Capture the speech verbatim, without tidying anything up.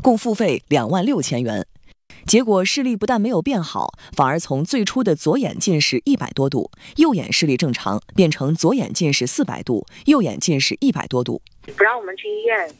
共付费两万六千元。结果视力不但没有变好，反而从最初的左眼近视一百多度，右眼视力正常，变成左眼近视四百度，右眼近视一百多度。 不让我们去医院，